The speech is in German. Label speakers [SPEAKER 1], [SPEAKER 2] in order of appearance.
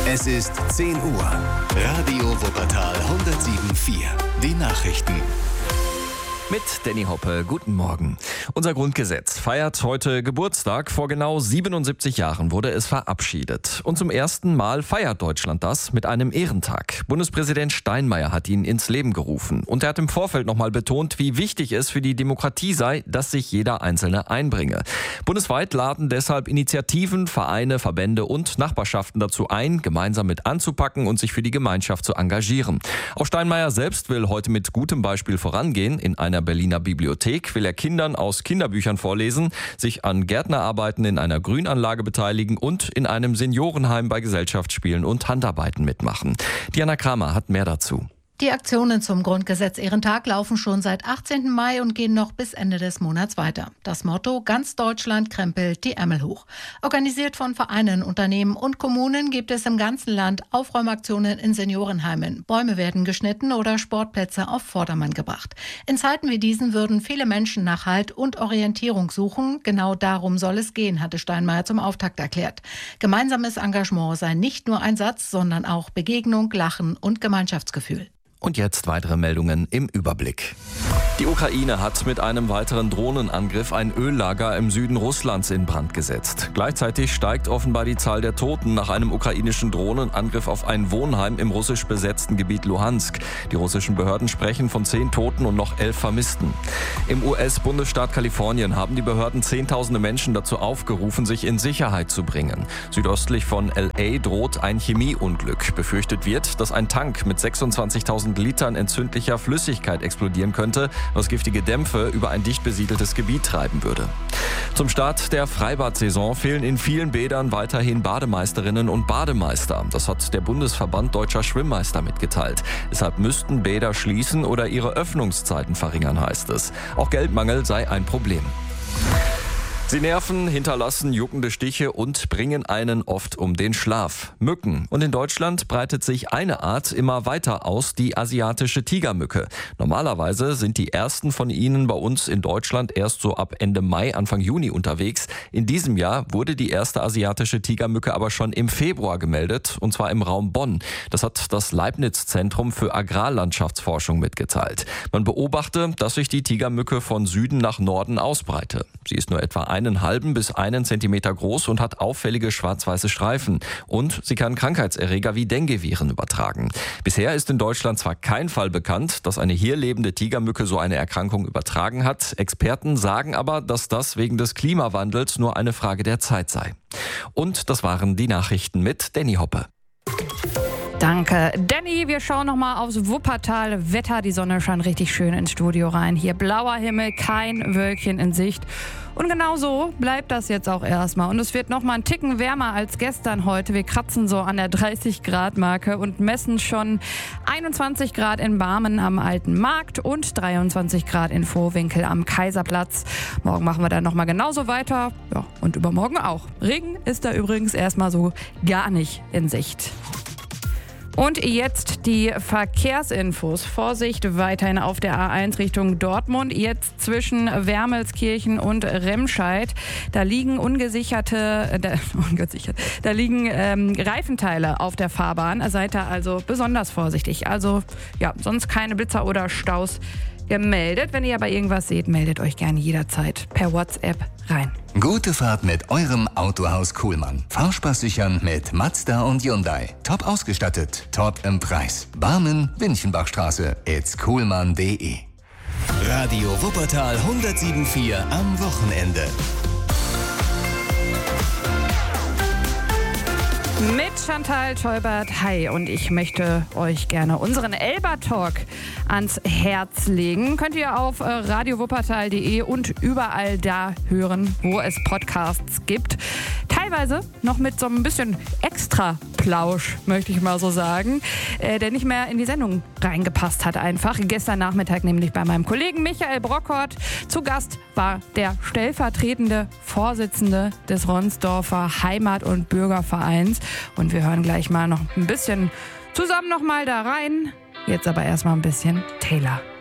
[SPEAKER 1] Es ist 10 Uhr. Radio Wuppertal 107.4. Die Nachrichten.
[SPEAKER 2] Mit Danny Hoppe, guten Morgen. Unser Grundgesetz feiert heute Geburtstag. Vor genau 77 Jahren wurde es verabschiedet. Und zum ersten Mal feiert Deutschland das mit einem Ehrentag. Bundespräsident Steinmeier hat ihn ins Leben gerufen. Und er hat im Vorfeld nochmal betont, wie wichtig es für die Demokratie sei, dass sich jeder Einzelne einbringe. Bundesweit laden deshalb Initiativen, Vereine, Verbände und Nachbarschaften dazu ein, gemeinsam mit anzupacken und sich für die Gemeinschaft zu engagieren. Auch Steinmeier selbst will heute mit gutem Beispiel vorangehen. In einer Berliner Bibliothek will er Kindern aus Kinderbüchern vorlesen, sich an Gärtnerarbeiten in einer Grünanlage beteiligen und in einem Seniorenheim bei Gesellschaftsspielen und Handarbeiten mitmachen. Diana Kramer hat mehr dazu.
[SPEAKER 3] Die Aktionen zum Grundgesetz-Ehrentag laufen schon seit 18. Mai und gehen noch bis Ende des Monats weiter. Das Motto: Ganz Deutschland krempelt die Ärmel hoch. Organisiert von Vereinen, Unternehmen und Kommunen gibt es im ganzen Land Aufräumaktionen in Seniorenheimen. Bäume werden geschnitten oder Sportplätze auf Vordermann gebracht. In Zeiten wie diesen würden viele Menschen nach Halt und Orientierung suchen. Genau darum soll es gehen, hatte Steinmeier zum Auftakt erklärt. Gemeinsames Engagement sei nicht nur ein Satz, sondern auch Begegnung, Lachen und Gemeinschaftsgefühl.
[SPEAKER 2] Und jetzt weitere Meldungen im Überblick. Die Ukraine hat mit einem weiteren Drohnenangriff ein Öllager im Süden Russlands in Brand gesetzt. Gleichzeitig steigt offenbar die Zahl der Toten nach einem ukrainischen Drohnenangriff auf ein Wohnheim im russisch besetzten Gebiet Luhansk. Die russischen Behörden sprechen von 10 Toten und noch 11 Vermissten. Im US-Bundesstaat Kalifornien haben die Behörden Zehntausende Menschen dazu aufgerufen, sich in Sicherheit zu bringen. Südöstlich von L.A. droht ein Chemieunglück. Befürchtet wird, dass ein Tank mit 26.000 Litern entzündlicher Flüssigkeit explodieren könnte, was giftige Dämpfe über ein dicht besiedeltes Gebiet treiben würde. Zum Start der Freibad-Saison fehlen in vielen Bädern weiterhin Bademeisterinnen und Bademeister. Das hat der Bundesverband Deutscher Schwimmmeister mitgeteilt. Deshalb müssten Bäder schließen oder ihre Öffnungszeiten verringern, heißt es. Auch Geldmangel sei ein Problem. Sie nerven, hinterlassen juckende Stiche und bringen einen oft um den Schlaf. Mücken. Und in Deutschland breitet sich eine Art immer weiter aus, die asiatische Tigermücke. Normalerweise sind die ersten von ihnen bei uns in Deutschland erst so ab Ende Mai, Anfang Juni unterwegs. In diesem Jahr wurde die erste asiatische Tigermücke aber schon im Februar gemeldet, und zwar im Raum Bonn. Das hat das Leibniz-Zentrum für Agrarlandschaftsforschung mitgeteilt. Man beobachte, dass sich die Tigermücke von Süden nach Norden ausbreite. Sie ist nur etwa 1,5 bis 1 Zentimeter groß und hat auffällige schwarz-weiße Streifen. Und sie kann Krankheitserreger wie Dengue-Viren übertragen. Bisher ist in Deutschland zwar kein Fall bekannt, dass eine hier lebende Tigermücke so eine Erkrankung übertragen hat. Experten sagen aber, dass das wegen des Klimawandels nur eine Frage der Zeit sei. Und das waren die Nachrichten mit Danny Hoppe.
[SPEAKER 4] Danke, Danny. Wir schauen nochmal aufs Wuppertal-Wetter. Die Sonne scheint richtig schön ins Studio rein. Hier blauer Himmel, kein Wölkchen in Sicht. Und genau so bleibt das jetzt auch erstmal. Und es wird nochmal einen Ticken wärmer als gestern heute. Wir kratzen so an der 30-Grad-Marke und messen schon 21 Grad in Barmen am Alten Markt und 23 Grad in Vohwinkel am Kaiserplatz. Morgen machen wir dann nochmal genauso weiter. Ja, und übermorgen auch. Regen ist da übrigens erstmal so gar nicht in Sicht. Und jetzt die Verkehrsinfos. Vorsicht weiterhin auf der A1 Richtung Dortmund. Jetzt zwischen Wermelskirchen und Remscheid. Da liegen Reifenteile auf der Fahrbahn. Seid da also besonders vorsichtig. Also ja, sonst keine Blitzer oder Staus gemeldet. Wenn ihr aber irgendwas seht, meldet euch gerne jederzeit per WhatsApp rein.
[SPEAKER 1] Gute Fahrt mit eurem Autohaus Kuhlmann. Fahrspaß sichern mit Mazda und Hyundai. Top ausgestattet, top im Preis. Barmen, Winchenbachstraße, itskuhlmann.de. Radio Wuppertal 107.4 am Wochenende.
[SPEAKER 4] Mit Chantal Teubert. Hi, und ich möchte euch gerne unseren Elba-Talk ans Herz legen. Könnt ihr auf radiowuppertal.de und überall da hören, wo es Podcasts gibt. Teilweise noch mit so ein bisschen extra Plausch, möchte ich mal so sagen, der nicht mehr in die Sendung reingepasst hat einfach. Gestern Nachmittag nämlich bei meinem Kollegen Michael Brockort. Zu Gast war der stellvertretende Vorsitzende des Ronsdorfer Heimat- und Bürgervereins. Und wir hören gleich mal noch ein bisschen zusammen noch mal da rein. Jetzt aber erstmal ein bisschen Taylor.